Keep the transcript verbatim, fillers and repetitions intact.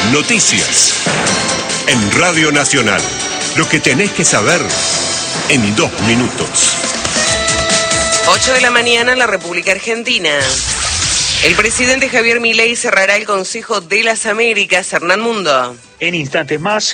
Noticias. En Radio Nacional. Lo que tenés que saber en dos minutos. ocho de la mañana en la República Argentina. El presidente Javier Milei cerrará el Consejo de las Américas. Hernán Mundo. En instantes más.